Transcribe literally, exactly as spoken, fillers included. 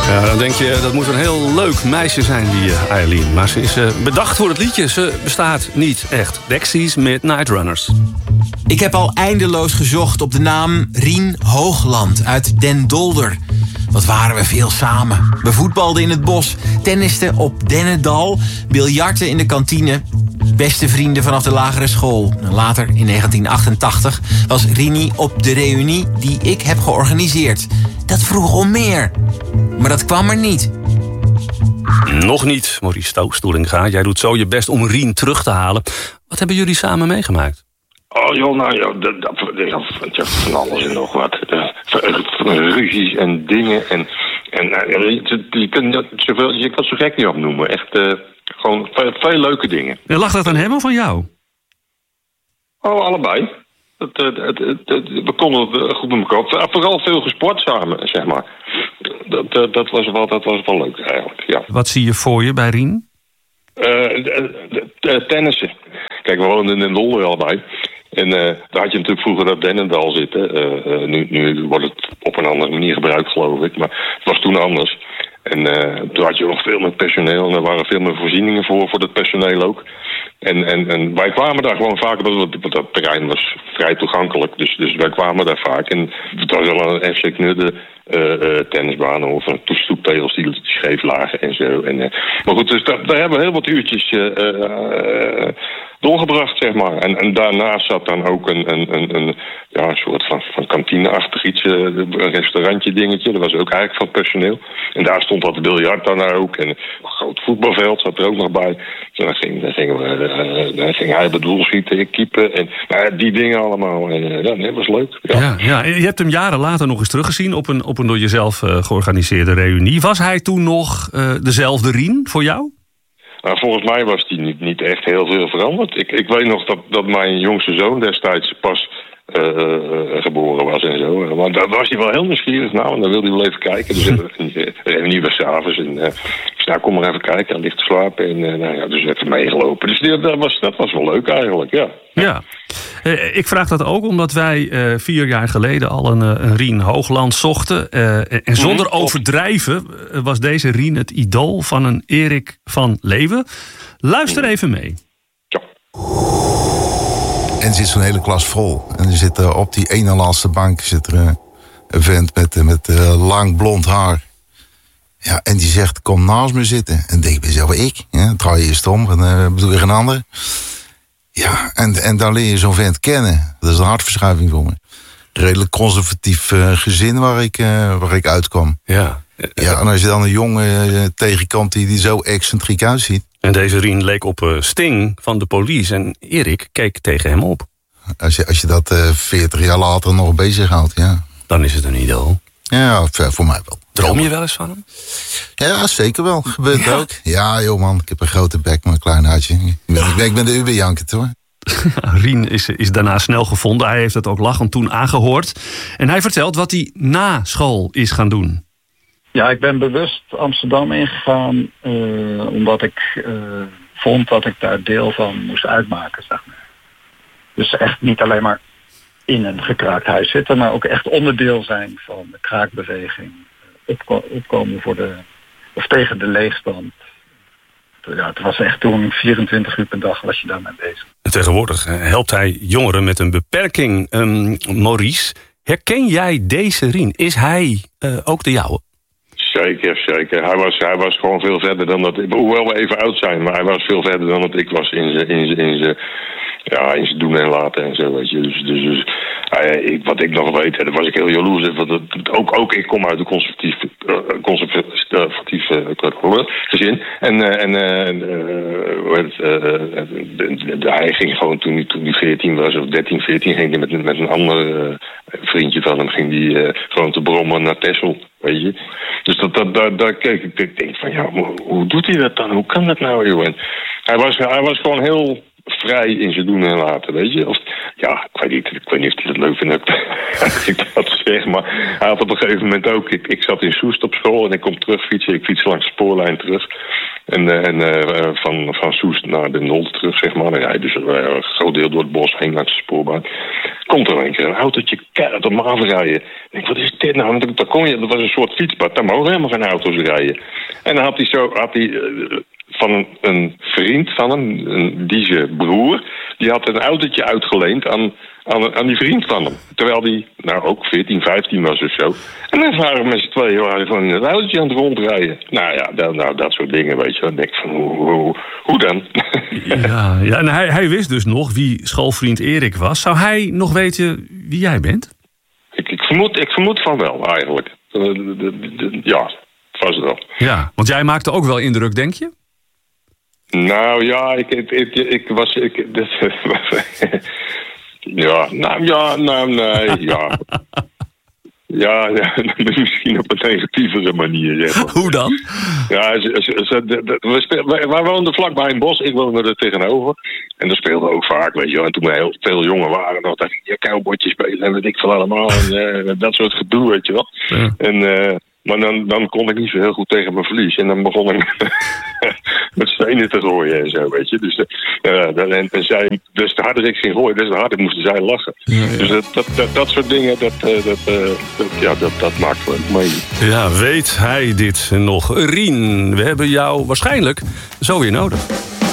Ja, dan denk je, dat moet een heel leuk meisje zijn, die Eileen. Maar ze is uh, bedacht voor het liedje. Ze bestaat niet echt. Dexys Midnight Runners. Ik heb al eindeloos gezocht op de naam Rien Hoogland uit Den Dolder. Wat waren we veel samen. We voetbalden in het bos, tennisten op Dennendal, biljarten in de kantine. Beste vrienden vanaf de lagere school. Later, in negentien achtentachtig, was Rini op de reunie die ik heb georganiseerd. Dat vroeg om meer. Maar dat kwam er niet. Nog niet, Maurice Stoelinga. Jij doet zo je best om Rien terug te halen. Wat hebben jullie samen meegemaakt? Oh joh, nou ja, dat, dat, dat, van alles en nog wat. Ruzies en dingen. En, en je, je, kunt zoveel, je kan het zo gek niet opnoemen. Echt uh, gewoon veel, veel leuke dingen. En lag dat aan hem of aan jou? Oh, allebei. Het, het, het, het, het, we konden goed met elkaar. Vooral veel gesport samen, zeg maar. Dat, dat, dat, was, wel, dat was wel leuk eigenlijk, ja. Wat zie je voor je bij Rien? Uh, tennissen. Kijk, we woonden in Den Dolder allebei. En uh, daar had je natuurlijk vroeger op Dennendal zitten. Uh, uh, nu, nu wordt het op een andere manier gebruikt, geloof ik. Maar het was toen anders. En uh, toen had je nog veel meer personeel. En er waren veel meer voorzieningen voor, voor dat personeel ook. En, en, en wij kwamen daar gewoon vaak, want dat terrein was vrij toegankelijk. Dus, dus wij kwamen daar vaak. En het was wel een F C Knudde uh, uh, tennisbaan of een toestoeptegels die scheef lagen en zo. En, uh, maar goed, dus daar, daar hebben we heel wat uurtjes uh, uh, doorgebracht, zeg maar. En, en daarnaast zat dan ook een, een, een, een, ja, een soort van, van kantineachtig iets, uh, een restaurantje dingetje. Dat was ook eigenlijk van het personeel. En daar stond dat biljart dan ook. En een groot voetbalveld zat er ook nog bij. Dus dan, ging, dan gingen we, uh, dan ging hij bedoel schieten, ik keepen. En uh, die dingen allemaal. En uh, ja, dat was leuk. Ja. Ja, ja, je hebt hem jaren later nog eens teruggezien op een, op een door jezelf uh, georganiseerde reunie. Was hij toen nog uh, dezelfde Rien voor jou? Nou, volgens mij was die niet, niet echt heel veel veranderd. Ik, ik weet nog dat, dat mijn jongste zoon destijds pas uh, uh, geboren was en zo. Maar daar was hij wel heel nieuwsgierig naar. En dan wilde hij wel even kijken. Dus reunie was 's avonds. En uh, ik zei, kom maar even kijken. Hij ligt te slapen. En uh, nou ja, dus even meegelopen. Dus die, dat, was, dat was wel leuk eigenlijk, ja. Ja. Uh, ik vraag dat ook omdat wij uh, vier jaar geleden al een, een Rien Hoogland zochten. Uh, en zonder mm, overdrijven uh, was deze Rien het idool van een Erik van Leeuwen. Luister mm. even mee. Ja. En er zit zo'n hele klas vol. En er zit uh, op die ene laatste bank zit er uh, een vent met, uh, met uh, lang blond haar. Ja, en die zegt, kom naast me zitten. En dan denk ik bij mezelf, ik? Ja, draai je eerst om en uh, bedoel je een ander. Ja, en, en dan leer je zo'n vent kennen. Dat is een hartverschuiving voor me. Redelijk conservatief uh, gezin waar ik, uh, waar ik uitkwam. Ja. Ja, en als je dan een jongen uh, tegenkomt die, die zo excentriek uitziet. En deze Rien leek op uh, Sting van de Police. En Erik keek tegen hem op. Als je, als je dat uh, veertig jaar later nog bezighoudt, ja. Dan is het een idool. Ja, voor mij wel. Droom je wel eens van hem? Ja, zeker wel. Gebeurt ja. ook. Ja, joh man, ik heb een grote bek, maar een klein hartje. Ik ben, ik ben, ik ben de Uberjanker, hoor. Rien is, is daarna snel gevonden. Hij heeft het ook lachend toen aangehoord. En hij vertelt wat hij na school is gaan doen. Ja, ik ben bewust Amsterdam ingegaan. Uh, omdat ik uh, vond dat ik daar deel van moest uitmaken, zeg maar. Dus echt niet alleen maar in een gekraakt huis zitten, maar ook echt onderdeel zijn van de kraakbeweging. Opko- opkomen voor de, of tegen de leegstand. Ja, het was echt toen vierentwintig uur per dag was je daarmee bezig. En tegenwoordig helpt hij jongeren met een beperking. Um, Maurice, herken jij deze Rien? Is hij uh, ook de jouwe? Zeker, zeker. Hij was, hij was gewoon veel verder dan dat. Hoewel we even oud zijn, maar hij was veel verder dan dat ik was in zijn in zijn in zijn ja, in zijn doen en laten en zo, weet je. Dus, dus, dus uh, ik, wat ik nog weet, daar was ik heel jaloers. Want het, ook, ook ik kom uit een conservatief, uh, conservatief uh, gezin. En, uh, en uh, hoe heet het, uh, de, de, hij ging gewoon toen hij, toen hij veertien was, of dertien, veertien, ging hij met, met een ander uh, vriendje van hem, ging die uh, gewoon te brommen naar Texel, weet je. Dus dat, dat, daar, daar keek ik, ik denk van, ja, hoe, hoe doet hij dat dan? Hoe kan dat nou, joh? En hij was, hij was gewoon heel vrij in zijn doen en laten, weet je. Of, ja, ik weet niet, ik weet niet of hij het leuk vindt dat ik dat zeg, maar hij had op een gegeven moment ook, ik, ik zat in Soest op school en ik kom terug fietsen, ik fiets langs de spoorlijn terug en, en uh, van, van Soest naar Den Dolder terug, zeg maar, dan rijd dus uh, een groot deel door het bos heen langs de spoorbaan. Komt er een keer een autootje keihard op me afrijden. Ik denk, wat is dit nou? Dat, kon je, dat was een soort fietspad, daar mogen helemaal geen auto's rijden. En dan had hij zo, had hij uh, van een, een vriend van hem, een, die zijn broer, die had een autootje uitgeleend aan, aan, aan die vriend van hem. Terwijl die, nou ook veertien, vijftien was of zo. En dan waren we met z'n tweeën waren van een autootje aan het rondrijden. Nou ja, dat, nou, dat soort dingen, weet je. Dan denk ik van, hoe, hoe, hoe dan? Ja, ja, en hij, hij wist dus nog wie schoolvriend Erik was. Zou hij nog weten wie jij bent? Ik, ik, vermoed, ik vermoed van wel, eigenlijk. De, de, de, de, ja, vast wel. Ja, want jij maakte ook wel indruk, denk je? Nou ja, ik, ik, ik, ik was... Ik, dus, ja, nou ja, nou nee, ja. Ja, ja, misschien op een negatievere manier, zeg maar. Hoe dan? Ja, ze, ze, ze, de, de, we speel, wij, wij woonden vlakbij een bos, ik woonde er tegenover. En dat speelde ook vaak, weet je wel. En toen we heel veel jongen waren, dan dacht ik, ja, cowboytjes spelen en weet ik veel allemaal. En uh, dat soort gedoe, weet je wel. Ja. En... Uh, Maar dan, dan kon ik niet zo heel goed tegen mijn verlies. En dan begon ik met stenen te gooien en zo, weet je. Dus, uh, en, en zij, dus de harder ik ging gooien, dus de harder moesten zij lachen. Ja, ja. Dus dat, dat, dat, dat soort dingen, dat, uh, dat, uh, dat, ja, dat, dat maakt wel mee. Ja, weet hij dit nog? Rien, we hebben jou waarschijnlijk zo weer nodig.